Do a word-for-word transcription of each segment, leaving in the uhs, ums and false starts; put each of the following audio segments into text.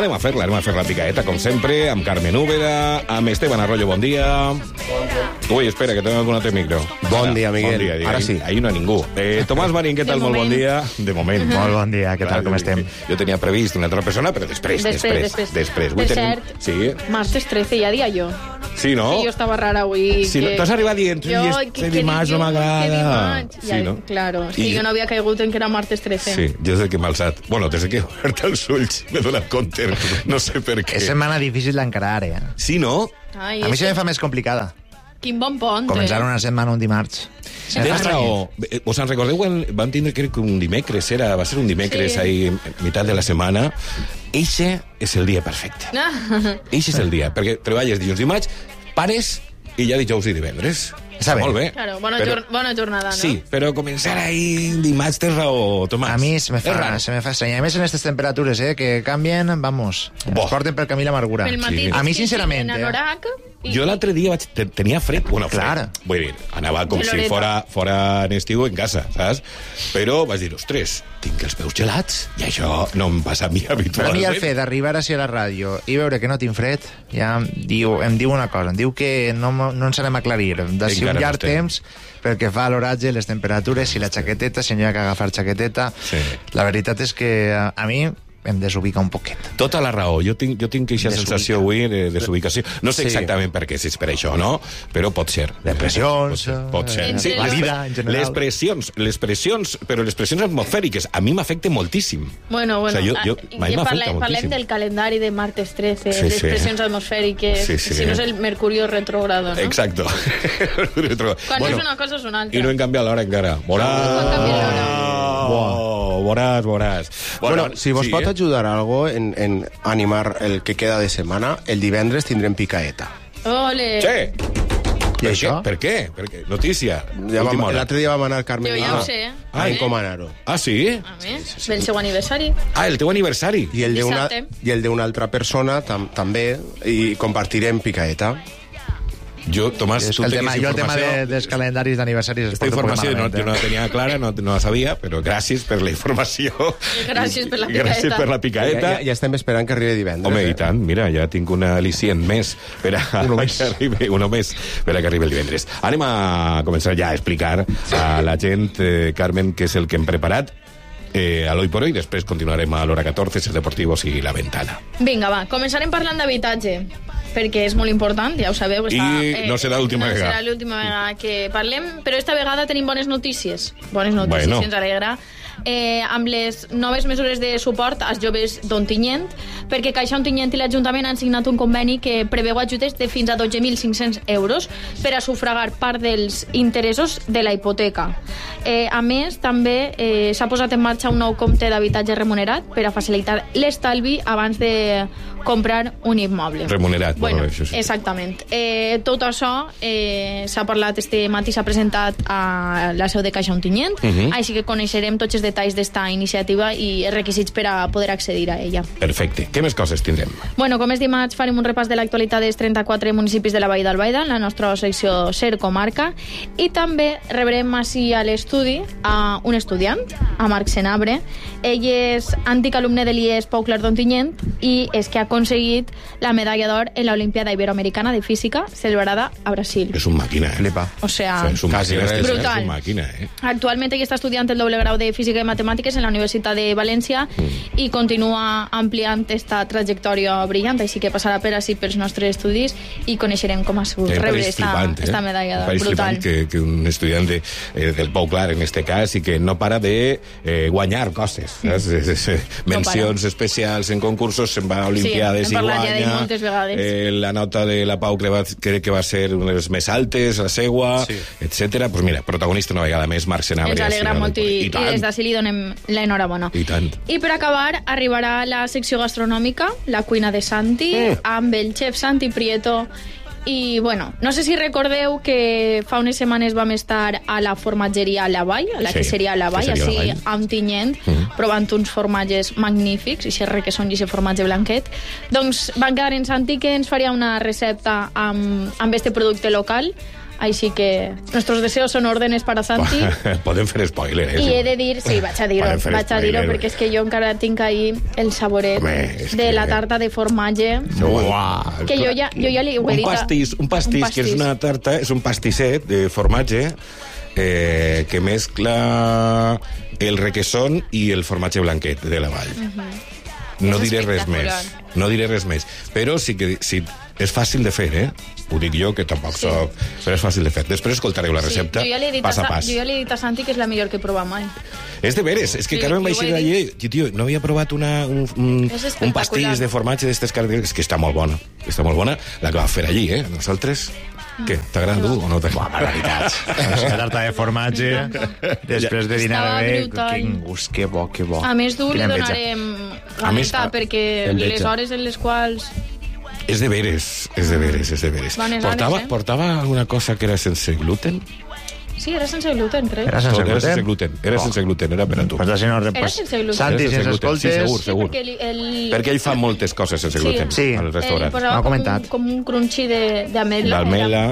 Anem a fer-la, anem a fer la picaeta, com sempre, amb Carmen Úbeda, amb Esteban Arroyo, bon dia. Ui, espera, que tengo algun altre micro. Bon dia, Miguel. Bon dia, Ara ahí, sí. Ahí no hi ha ningú. Eh, Tomàs Marín, què tal? Molt bon dia. De moment. Molt bon dia, què tal, com estem? Jo tenia previst una altra persona, però després, després, després. després. De Avui tenim- cert, Sí, martes trece, ja dia jo. sí, no? Que jo estava rara avui. Sí, no, que... t'has arribat dient, Jo, "Ui, que- este que dimarts no dilluns, m'agrada". que dimarts. Sí, Ja, no? Claro, és que I- jo no havia caigut en que era martes trece. Sí, jo des que m'he alçat. Bueno, des que he obert els ulls m'he donat compte, no sé per què. És setmana difícil d'encarar, eh? Sí, no? Ai, A mi és se me que- fa més complicada. Quin bon pont, Començar eh? una setmana un dimarts. Se me fa Tens estrany. raó. Eh, Us en recordeu quan vam tindre, crec que un dimecres, era, va ser un dimecres Sí. ahí, mitad de la setmana. Eixe és el dia perfecte. Eixe és el dia, perquè treballes dilluns, dimarts, pares i ja dijous i divendres. Està bé. Molt bé. Claro, bona, Però- jor bona jornada, no? Sí, però començar ahí dimarts tens raó, Tomàs. A mi se me És fa, raro. se me fa estrany. A més, en aquestes temperatures, eh, que canvien, vamos, Bo. ens porten pel camí l'amargura. Pel matí, Sí. A mi, sí, sí, sincerament, en eh? anorac, i... Jo l'altre dia vaig, te- tenia fred, bueno, fred. Clar. Vull dir, anava com si Loreta. fora, fora en estiu en casa, saps? Però vaig dir, ostres, tinc els peus gelats, i això no em passa a mi Per a habitualment. mi el fet d'arribar així a la ràdio i veure que no tinc fred, ja em diu, em diu una cosa, em diu que no, mo- no ens anem a aclarir. D'ací Encara un no llarg estem. temps, pel que fa a l'oratge, les temperatures i la xaqueteta, si no hi ha que agafar xaqueteta, Sí. la veritat és que a, a mi em desubica un poquet. Tota la raó. Jo tinc, jo tinc aquesta Desubica. sensació avui de desubicació. No sé Sí. exactament per què, si és per això, no? Però pot ser. Depressions, Pot ser. Pot ser. Entre Sí, la les- vida, en general. Les pressions, les pressions, però les pressions atmosfèriques a mi m'afecten moltíssim. Bueno, bueno, O sigui, jo- jo- ah, a mi ja m'afecta parlem, moltíssim. parlem del calendari de martes trece, Sí, les sí. pressions atmosfèriques, Sí, sí. si no és el Mercurio retrogrado, no? Exacto. Quan és una cosa és una altra. I no hem canviat l'hora encara. Veuràs. No hem canviat l'hora. Oh, veuràs, veuràs. Bueno, si vos sí, pot eh? ajudar algo en, en animar el que queda de setmana, el divendres tindrem picaeta. Ole! Sí. I Per això? què? Per què? Per què? Notícia. Ja Última vam, hora. l'altre dia vam anar al Carmen Jo ja a, ho sé. a Ah, encomanar-ho. Ah, sí? A més, del seu aniversari. Ah, el teu aniversari. I el d'una Dissabte. i el d'una altra persona tam, també, i compartirem picaeta. Jo, Tomàs, És tu que el tenies tema, jo el tema informació... de, dels calendaris d'aniversaris... Esta informació no, jo no la tenia clara, no, no la sabia, però gràcies per la informació. Gràcies per la Gràcies picaeta. per la Ja, picaeta. ja, ja estem esperant que arribi divendres. Home, eh? i tant, mira, ja tinc una al·licient més per a Uno més. que arribi, uno més per a que arribi el divendres. Anem a començar ja a explicar a la gent, eh, Carmen, què és el que hem preparat eh, a l'Hoy por Hoy. Després continuarem a l'hora catorze, els deportivos i la ventana. Vinga, va, començarem parlant d'habitatge, perquè és molt important, ja ho sabeu. I no serà l'última no vegada. serà l'última vegada que parlem, però esta vegada tenim bones notícies. Bones notícies, Bueno. ens alegra. Eh, amb les noves mesures de suport als joves d'Ontinyent, perquè Caixa Ontinyent i l'Ajuntament han signat un conveni que preveu ajudes de fins a dotze mil cinc-cents euros per a sufragar part dels interessos de la hipoteca. Eh, a més, també eh, s'ha posat en marxa un nou compte d'habitatge remunerat per a facilitar l'estalvi abans de comprar un immoble. Remunerat, bueno, bueno, això sí. exactament. Eh, tot això eh, s'ha parlat este matí, s'ha presentat a la seu de Caixa Ontinyent, uh Mhm. -huh. així que coneixerem tots els detalls d'esta iniciativa i els requisits per a poder accedir a ella. Perfecte. Què més coses tindrem? Bueno, com és dimarts, farem un repàs de l'actualitat dels trenta-quatre municipis de la Vall d'Albaida, en la nostra secció Ser Comarca, i també rebrem així a l'estudi a un estudiant, a Marc Senabre. Ell és antic alumne de l'I E S Pau Clar d'Ontinyent i és que ha aconseguit la medalla d'or en l'Olimpiada Iberoamericana de Física celebrada a Brasil. És un màquina, eh? Flipa. O sea, És un Quasi màquina, res, és brutal. un màquina, eh? Actualment ell està estudiant el doble grau de Física i Matemàtiques en la Universitat de València mm. i continua ampliant esta trajectòria brillant, així que passarà per així pels nostres estudis i coneixerem com ha sigut Em rebre pareix esta, flipant, eh? esta medalla Em d'or. pareix Brutal. flipant que, que un estudiant de, eh, del Pau Clar, en este cas, i que no para de eh, guanyar coses. Saps? Es, es, es, mencions especials en concursos, se'n va a Olimpiades Sí, i hem parlat ja d'ell guanya. moltes vegades. Eh, la nota de la Pau crec, va, crec que va ser una de les més altes, la seua, Sí. etcètera. Pues mira, protagonista una vegada més, Marc Senabre. Ens alegra ací, molt i, I i tant. des d'ací li donem l'enhorabona. I tant. I per acabar, arribarà la secció gastronòmica, la cuina de Santi, Mm. amb el xef Santi Prieto. I, bueno, no sé si recordeu que fa unes setmanes vam estar a la formatgeria La Vall, a la Sí, que seria La Vall, que seria La així Vall. a Ontinyent, Mm. provant uns formatges magnífics, i xerre que són i ese formatge blanquet. Doncs van quedar en Santi que ens faria una recepta amb, amb este producte local, Així que nuestros deseos son órdenes para Santi. Podem fer spoiler, eh? I he de dir, sí, vaig a dir-ho, vaig a dir-ho, perquè és que jo encara tinc ahí el saboret Home, és de que- la tarta de formatge. Uah, Que jo ja, jo ja li ho he un dit. a- pastís, un pastís, un que és una tarta, és un pastisset de formatge eh, que mescla el requesón i el formatge blanquet de la vall. No És diré res espectacular. més. No diré res més. Però sí que sí, és fàcil de fer, eh? Ho dic jo, que tampoc Sí. soc... Però és fàcil de fer. Després escoltareu la Sí, recepta jo ja li he dit pas a Sa- pas. Jo ja li he dit a Santi que és la millor que he provat mai. És de veres, és que Sí, Carmen va jo ho he eixir d'allí i, tio, no havia provat una, un, un, És espectacular. un pastís de formatge d'estes característiques, que està molt bona, està molt bona, la que va fer allí, eh? Nosaltres, què, t'agrada tu o no t'agrada? Barbaritats. La tarta de formatge, després de dinar Estava bé, brutal. quin gust, que bo, que bo. A més d'u li Quina enveja. donarem A més, gameta, a- perquè enveja. les hores en les quals... És de veres, és de veres, és de veres. Bones Portava, hores, eh? portava alguna cosa que era sense gluten? Sí, era sense gluten, crec. Era sense Era gluten? sense gluten, era Oh. sense gluten, era per a tu. Pues així no Era repàs. sense gluten. Santi, Era si ens sense gluten, sí, escoltes... segur. Sí, perquè el, el, Perquè ell fa moltes coses sense Sí. gluten Sí. al ell restaurant. posava M'ha com, comentat. un, com un crunchy de- d'amela. D'almela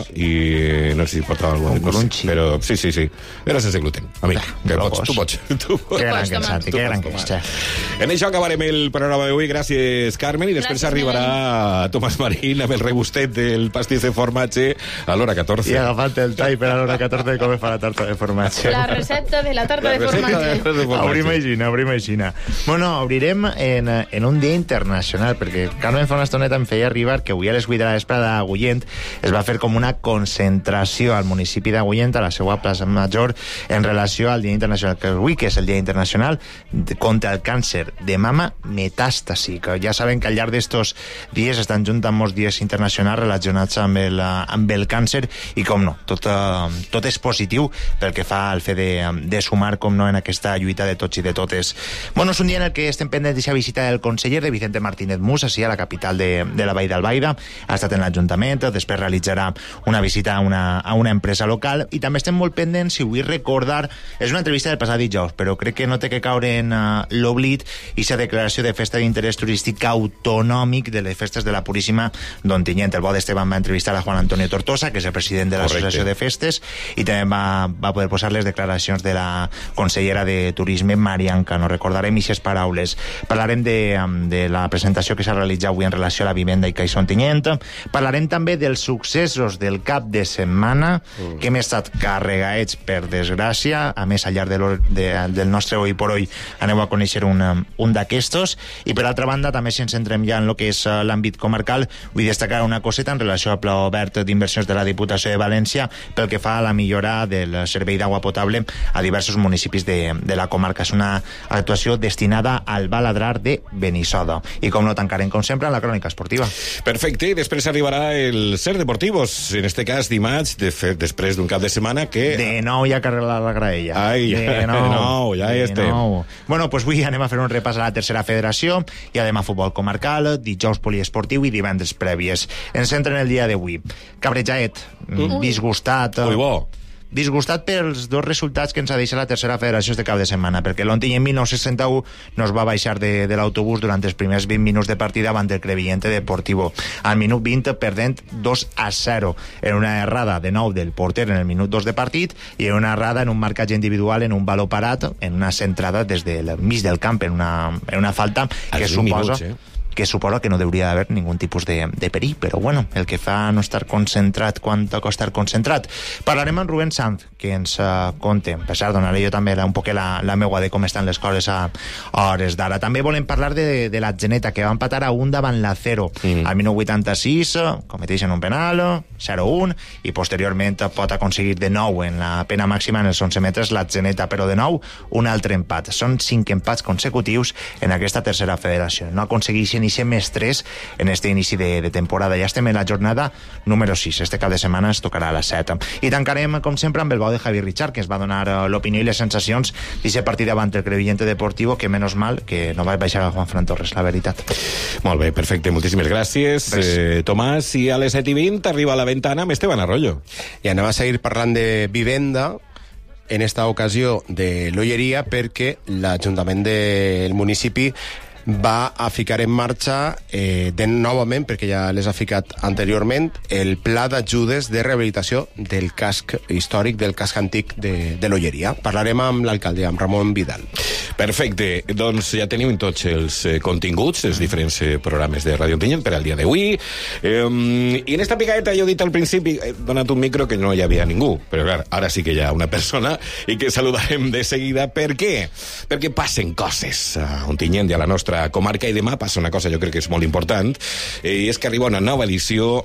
i no sé si portava alguna Un cosa, no sé, crunchy. però sí, sí, sí. Era sense gluten, amic. Que locos. pots, tu pots. Tu pots. Que gran pots que el tomar. Santi, Tu que gran pots que tomar. és. En això acabarem el programa d'avui. Gràcies, Carmen. I després Gràcies, arribarà Tomàs Marín amb el regustet del pastís de formatge a l'hora catorze. I agafant el tall per a l'hora catorze de com fa la tarta de formatge. La recepta de la tarta La de recepta formatge. de formatge. Obrim aixina, obrim aixina. Bueno, obrirem en, en un dia internacional, perquè Carmen fa una estoneta em feia arribar que avui a les vuit de la vesprada a Agullent es va fer com una concentració al municipi d'Agullent, a la seva plaça major, en relació al Dia Internacional que avui, que és el Dia Internacional de- contra el càncer de mama metàstasi, que ja saben que al llarg d'estos dies estan juntant molts dies internacionals relacionats amb el, eh, amb el càncer i, com no, tot, eh, tot és positiu pel que fa al fet de, de sumar, com no, en aquesta lluita de tots i de totes. Bueno, és un dia en el que estem pendents d'aquesta visita del conseller de Vicente Martínez Mus, així a la capital de, de la Vall d'Albaida. Ha estat en l'Ajuntament, després realitzarà una visita a una, a una empresa local i també estem molt pendents, si vull recordar, és una entrevista del passat dijous, però crec que no té que caure en uh, l'oblit i sa declaració de festa d'interès turístic autonòmic de les festes de la Puríssima d'Ontinyent. El bo d'Esteban va entrevistar a Juan Antonio Tortosa, que és el president de l'Associació Correcte. de Festes, i també va, va poder posar les declaracions de la consellera de Turisme, Marian Cano. Recordarem aquestes paraules. Parlarem de, de la presentació que s'ha realitzat avui en relació a la vivenda i Caixa Ontinyent. Parlarem també dels successos del cap de setmana, mm. que hem estat carregaets, per desgràcia. A més, al llarg de, de, del nostre Hoy por Hoy aneu a conèixer un, un d'aquestos. I per altra banda, també si ens centrem ja en el que és l'àmbit comarcal, vull destacar una coseta en relació al Pla Obert d'Inversions de la Diputació de València pel que fa a la millora del servei d'aigua potable a diversos municipis de, de la comarca. És una actuació destinada al baladrar de Benissoda. I com no, tancarem, com sempre, en la crònica esportiva. Perfecte, i després arribarà el Ser Deportivos, en este cas dimarts, de fet, després d'un cap de setmana que... De nou ja carrega la graella. Ai, de nou, de nou, ja hi de estem. nou. Bueno, doncs avui anem a fer un repàs a la tercera federació, i demà futbol comarcal, dijous poliesportiu i divendres prèvies. Ens centren el dia d'avui. Cabrejaet, mm. disgustat... Ui, bo. Disgustat pels dos resultats que ens ha deixat la tercera federació este cap de setmana, perquè l'Ontinyent en dinou seixanta-u nos va baixar de, de l'autobús durant els primers vint minuts de partida davant del Crevillente Deportivo. Al minut vint perdent dos a zero en una errada de nou del porter en el minut dos de partit i en una errada en un marcatge individual en un baló parat, en una centrada des del mig del camp, en una, en una falta que Als vint suposa... minuts, eh? que suposa que no hauria d'haver ningú tipus de, de perill, però bueno, el que fa no estar concentrat quan toca estar concentrat. Parlarem amb Rubén Sanz, que ens uh, conte, per cert, donaré jo també un poc la, la meua de com estan les coses a, a hores d'ara. També volem parlar de, de la Geneta, que va empatar a un davant la zero. Mm. Al minut vuitanta-sis cometeixen un penal, zero un, i posteriorment pot aconseguir de nou en la pena màxima en els onze metres la Geneta, però de nou un altre empat. Són cinc empats consecutius en aquesta tercera federació. No aconsegueixen i ser més tres en este inici de, de temporada. Ja estem en la jornada número sis. Este cap de setmana es tocarà a les set. I tancarem, com sempre, amb el bo de Javi Richard, que ens va donar uh, l'opinió i les sensacions d'aquest partit davant el Crevillente Deportivo, que menys mal que no va baixar a Juan Fran Torres, la veritat. Molt bé, perfecte, moltíssimes gràcies, eh, Tomàs. I a les set i vint arriba a la ventana amb Esteban Arroyo. I anem a seguir parlant de vivenda, en esta ocasió de l'Olleria, perquè l'Ajuntament del municipi va a ficar en marxa eh, de novament, perquè ja les ha ficat anteriorment, el pla d'ajudes de rehabilitació del casc històric, del casc antic de, de l'Olleria. Parlarem amb l'alcalde, amb Ramon Vidal. Perfecte, doncs ja teniu en tots els eh, continguts, els diferents eh, programes de Ràdio Ontinyent per al dia d'avui. Eh, I en esta picadeta jo he dit al principi, he donat un micro que no hi havia ningú, però clar, ara sí que hi ha una persona i que saludarem de seguida. Per què? Perquè passen coses a Ontinyent i a la nostra comarca, i demà passa una cosa jo crec que és molt important, eh, i és que arriba una nova edició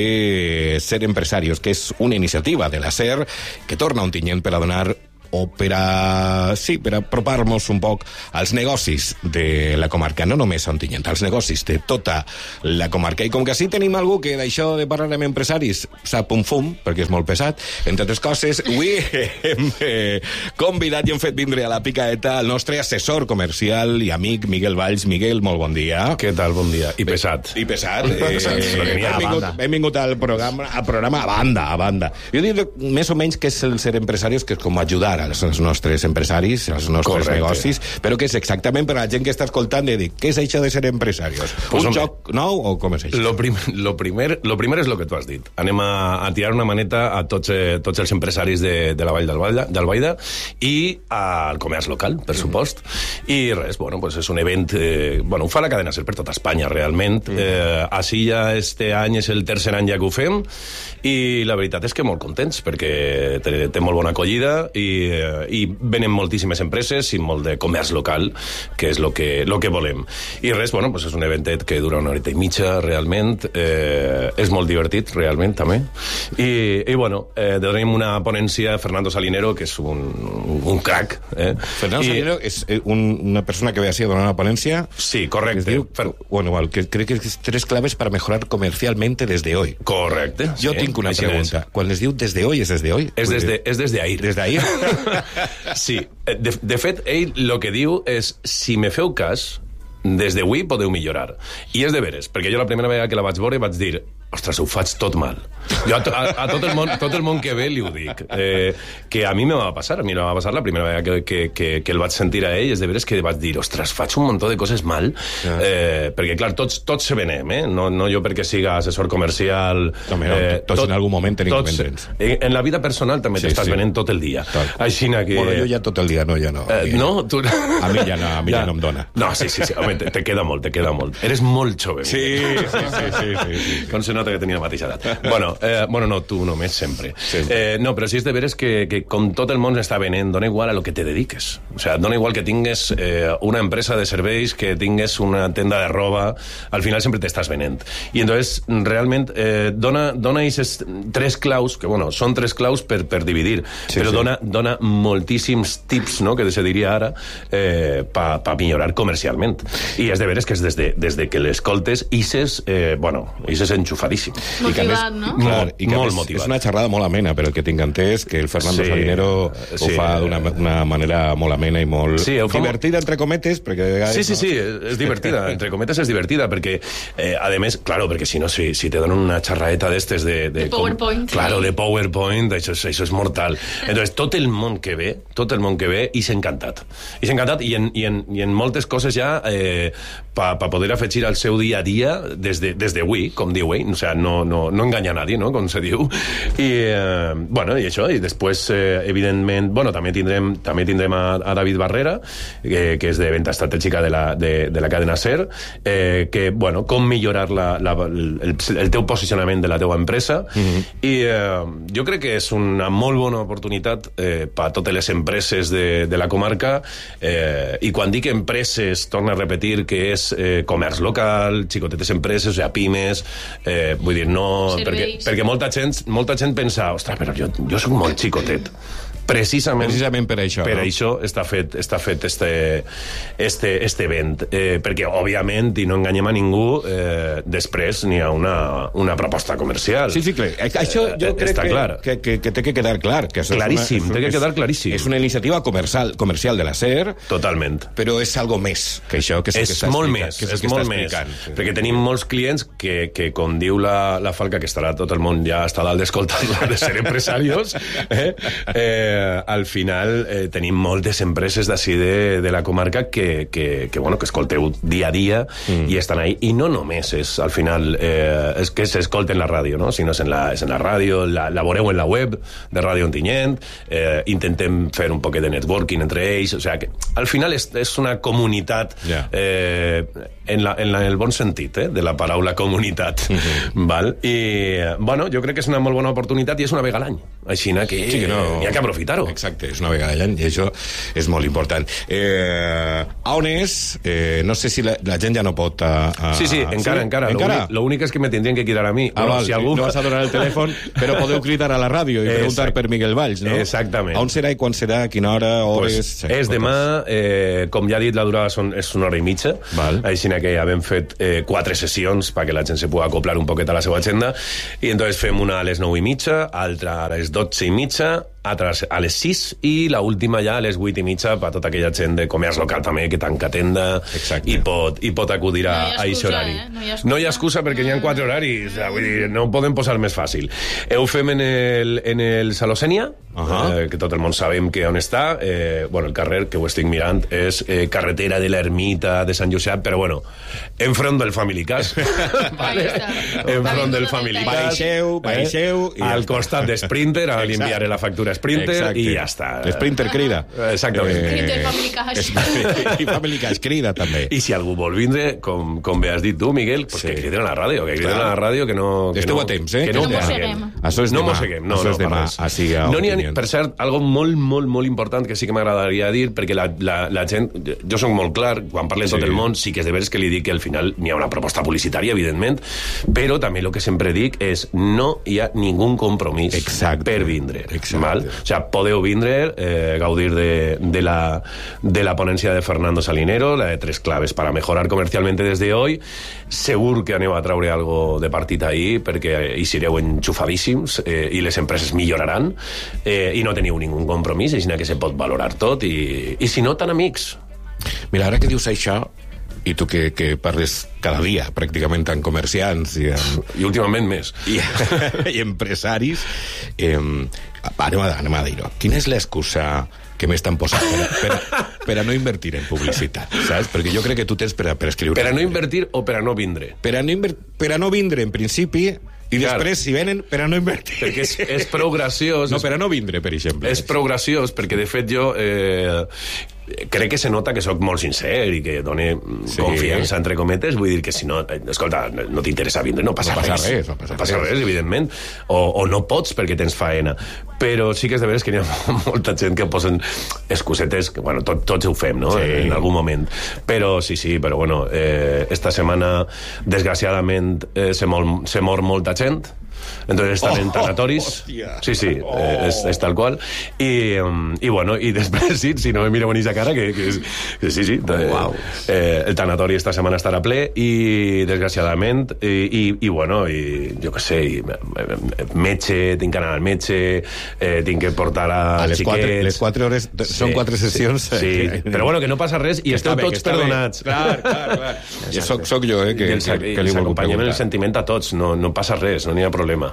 de Ser Empresarios, que és una iniciativa de la SER que torna a Ontinyent per a donar o per a, sí, per apropar-nos un poc als negocis de la comarca, no només a Ontinyent, als negocis de tota la comarca. I com que així tenim algú que d'això de parlar amb empresaris sap un fum, perquè és molt pesat, entre altres coses, avui hem eh, convidat i hem fet vindre a la picaeta el nostre assessor comercial i amic Miguel Valls. Miguel, molt bon dia. Què tal? Bon dia. I pesat. I pesat. Eh, hem, vingut, hem vingut al programa, al programa a banda, a banda. Jo dic més o menys que és el Ser Empresarios, que és com ajudar als nostres empresaris, als nostres Correcte. negocis, però que és exactament per a la gent que està escoltant de dir, què és això de ser empresarios? Pues un home, joc nou o com és això? Lo, prim, lo, primer, lo primer és el que tu has dit. Anem a, a tirar una maneta a tots, eh, tots els empresaris de, de la Vall d'Albaida, d'Albaida i al comerç local, per supost. Mm. I res, bueno, pues és un event... Eh, bueno, ho fa la cadena SER per tota Espanya, realment. Mm. Eh, així ja este any és el tercer any ja que ho fem, i la veritat és que molt contents, perquè té, té molt bona acollida i i venen moltíssimes empreses i molt de comerç local, que és el que, lo que volem. I res, bueno, pues és un eventet que dura una horeta i mitja, realment. Eh, és molt divertit, realment, també. I, i bueno, eh, tenim una ponència, Fernando Salinero, que és un, un crac. Eh? Fernando I, Salinero és un, una persona que ve així a donar una ponència... Sí, correcte. Diu, Fer... bueno, igual, que crec que és tres claves para mejorar comercialmente desde hoy. Correcte. Jo sí, tinc una pregunta. Quan les diu desde hoy, és desde hoy? És desde, és desde ahir. Desde ahir? Sí, de, de fet, ell el que diu és, si me feu cas, des d'avui podeu millorar. I és de veres, perquè jo la primera vegada que la vaig veure vaig dir, ostres, ho faig tot mal. Jo a, a, a tot, el món, tot el món que ve li ho dic. Eh, que a mi me va passar, a mi me va passar la primera vegada que, que, que, que el vaig sentir a ell, és de veres que vaig dir, ostres, faig un muntó de coses mal, eh, perquè clar, tots, tots se venem, eh? No, no jo perquè siga assessor comercial... També, no, eh, tots tot, en algun moment tenim tots, que vendre'ns. En la vida personal també sí, t'estàs sí. venent tot el dia. Tot. Així que... Bueno, jo ja tot el dia no, ja no. Eh, no? Tu... A mi ja no, a mi ja, ja no em dona. No, sí, sí, sí. Home, te, te queda molt, te queda molt. Eres molt jove. Sí, sí, sí, sí, sí, sí. Com se nota que tenia la mateixa edat. Bueno, eh, bueno, no, tu només, sempre. sempre. Eh, no, però sí és de veres que, que com tot el món està venent, dona igual a lo que te dediques. O sea, dona igual que tingues eh, una empresa de serveis, que tingues una tenda de roba, al final sempre t'estàs venent. I entonces, realment, eh, dona, dona aquestes tres claus, que bueno, són tres claus per, per dividir, sí, però sí. Dona, dona moltíssims tips, no?, que se diria ara, eh, pa, pa millorar comercialment. I és de veres que és des de, des de que l'escoltes, ixes, eh, bueno, ixes enxufadíssim. Motivat, no? Clar, i que molt més, motivat. És una xerrada molt amena, però el que tinc entès que el Fernando sí, Salinero ho sí, fa d'una una manera molt amena i molt sí, divertida, entre cometes, perquè... Vegades, sí, sí, sí, no? És divertida, entre cometes és divertida, perquè, eh, a més, claro, perquè si no, si, si te donen una xerradeta d'estes de... De, de PowerPoint. Com, claro, de PowerPoint, això, això és mortal. Entonces, tot el món que ve, tot el món que ve, i s'ha encantat. I s'ha encantat, i en, i, en, i en moltes coses ja, eh, pa, pa poder afegir al seu dia a dia, des de, des d'avui, com diu ell, o sea, no, no, no enganya a nadie, no?, com se diu. I, eh, bueno, i això, i després, eh, evidentment, bueno, també tindrem, també tindrem a, a David Barrera, que, que és de venta estratègica de la, de, de la cadena SER, eh, que, bueno, com millorar la, la, el, el teu posicionament de la teua empresa, mm-hmm. i eh, jo crec que és una molt bona oportunitat eh, per a totes les empreses de, de la comarca, eh, i quan dic empreses, torno a repetir que és eh, comerç local, xicotetes empreses, o sigui, pimes, eh, vull dir, no... Perquè, perquè molta gent, molta gent pensa, ostres, però jo, jo soc molt xicotet. Precisament, Precisament per això, per no? això està fet, està fet este, este, este event. Eh, perquè, òbviament, i no enganyem a ningú, eh, després n'hi ha una, una proposta comercial. Sí, sí, clar. Això jo eh, crec que, que, que, que té que quedar clar. Que claríssim, és una, té que quedar claríssim. És una iniciativa comercial, comercial de la SER. Totalment. Però és algo més que això que, és que molt explicat, més, que és, és que molt més. Sí. Perquè tenim molts clients que, que com diu la, la Falca, que estarà tot el món ja està dalt d'escoltar-la de Ser Empresarios, eh? Eh, eh, al final eh, tenim moltes empreses d'ací de, de la comarca que, que, que, bueno, que escolteu dia a dia mm. i estan ahí. I no només és, al final, eh, és que s'escolten la ràdio, no? Sinó és en la, és en la ràdio, la, la veureu en la web de Ràdio Ontinyent, eh, intentem fer un poquet de networking entre ells, o sigui que al final és, és una comunitat yeah. eh, en, la, en, la, en el bon sentit eh, de la paraula comunitat. Mm-hmm. Val? I, bueno, jo crec que és una molt bona oportunitat i és una vegada a l'any. Així que, sí que no... hi ha que aprofitar-ho. Exacte, és una vegada a l'any i això és molt important. Eh, a on és? Eh, no sé si la, la gent ja no pot... A, a... Sí, sí, encara, ¿Sí? encara. encara? Lo únic és que me tindrien que cridar a mi. Ah, bueno, val, si algú... no vas a donar el telèfon, però podeu cridar a la ràdio i preguntar Exacte. per Miguel Valls, no? Exactament. A on serà i quan serà, a quina hora, hores... Pues és demà, eh, com ja he dit, la durada són, és una hora i mitja, val. Així que ja hem fet eh, quatre sessions perquè la gent se pugui acoplar un poquet a la seva agenda, i entonces fem una a les nou i mitja, altra a les dotze i mitja, altres a les sis i la última ja a les vuit i mitja per tota aquella gent de comerç local també que tanca tenda i pot, i pot acudir a, no a aquest horari. Eh? No, hi ha excusa. no hi ha excusa perquè n'hi ha quatre horaris, o sea, vull dir, no ho podem posar més fàcil. Ho fem en el, en el Saló Sènia, uh -huh. eh, que tot el món sabem que on està, eh, bueno, el carrer que ho estic mirant és eh, carretera de l'Ermita de Sant Josep, però bueno, enfront del Family Cas. Vale? Enfront del Family Cas. Baixeu, baixeu... Eh? Al costat de Sprinter, a l'enviaré la factura Sprinter. Exacte. I ja està. Sprinter crida. Exactament. Eh, Sprinter Family Cash. I Family Cash crida, també. I si algú vol vindre, com, com bé has dit tu, Miguel, pues sí. que criden a la ràdio, que criden Clar. a la ràdio, que no... Que Esteu no, a temps, eh? Que no no, no mosseguem. Això és no demà. mosseguem. No, Això no, és demà. Així a no n'hi ha, per cert, algo molt, molt, molt important que sí que m'agradaria dir, perquè la, la, la gent... Jo soc molt clar, quan parle sí. tot el món, sí que és de veres que li dic que al final n'hi ha una proposta publicitària, evidentment, però també el que sempre dic és no hi ha ningú compromís Exacte. per vindre. Val? O sigui, podeu vindre, eh, gaudir de, de, la, de la ponència de Fernando Salinero, la de tres claves para mejorar comercialmente desde hoy. Segur que aneu a traure algo de partit ahí, perquè hi sereu enxufadíssims eh, i les empreses milloraran eh, i no teniu ningú compromís, així que se pot valorar tot i, i si no, tan amics. Mira, ara que dius això, i tu que, que parles cada dia pràcticament amb comerciants i, amb, I últimament més i, i empresaris eh, anem a, anem a dir-ho, quina és l'excusa que m'estan posant per, per, per a no invertir en publicitat, saps? Perquè jo crec que tu tens per a, per a escriure per a no invertir o per a no vindre per a no, inver, per a no vindre en principi i Clar. després, si venen, per a no invertir. Perquè és, és prou graciós. No, per a no vindre, per exemple. És prou graciós, perquè, de fet, jo eh, crec que se nota que sóc molt sincer i que done sí. confiança, entre cometes. Vull dir que si no... Escolta, no t'interessa vindre, no passa, no passa res. res. No passa, no passa res. res, evidentment. O, o no pots perquè tens faena. Però sí que és de veres que hi ha molta gent que posen excusetes, que, bueno, tot, tots ho fem, no? Sí. En, en algun moment. Però sí, sí, però bueno, eh, esta setmana, desgraciadament, eh, se, mol, se mor molta gent. Entonces estan oh, en tanatoris. Hòstia. Sí, sí, oh. eh, és, és tal qual. I, um, i bueno, i després, sí, si no me miro bonita cara, que, que, és, que sí, sí. Oh, wow. eh, el tanatori esta setmana estarà ple i, desgraciadament, i, i, i bueno, i jo què sé, i, metge, tinc que anar al metge, eh, tinc que portar a, a les xiquets... Quatre, les quatre hores, sí, són quatre sessions. Sí, sí. Però bueno, que no passa res i esteu bé, tots perdonats. Bé. Clar, clar, clar. Ja soc, soc jo, eh, que, I els, que, que li els vull acompanyem preguntar. el sentiment a tots, no, no passa res, no n'hi ha problema.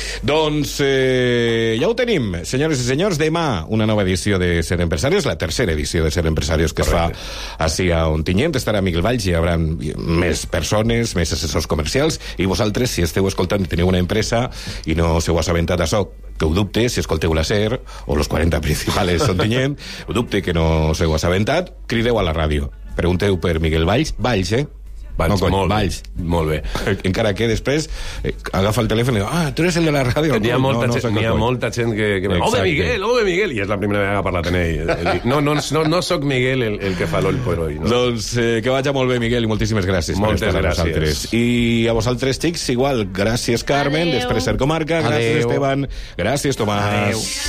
Doncs eh, ja ho tenim, senyores i senyors. Demà una nova edició de Ser Empresarios, la tercera edició de Ser Empresarios que Correcte. es fa així a Ontinyent. Estarà Miguel Valls i hi haurà més persones, més assessors comercials, i vosaltres, si esteu escoltant i teniu una empresa i no us heu assabentat d'això, que ho dubte, si escolteu la SER o los quaranta principals Ontinyent, ho dubte que no us heu assabentat, crideu a la ràdio, pregunteu per Miguel Valls, Valls, eh? Valls, no, molt, Valls. Molt bé. Encara que després eh, agafa el telèfon i diu, ah, tu eres el de la ràdio. N'hi ha, no, molta, no, gent, no hi ha molta gent que... que home, Miguel, home, Miguel! I és la primera vegada que ha parlat en ell. No, no, no, no soc Miguel el, el que fa l'Oll per Hoy. No? Doncs eh, que vagi molt bé, Miguel, i moltíssimes gràcies. Moltes per estar gràcies. amb vosaltres. I a vosaltres, xics, igual. Gràcies, Carmen. Adeu. Després Ser Comarca. Gràcies, Adeu. Esteban. Gràcies, Tomàs. Adeu.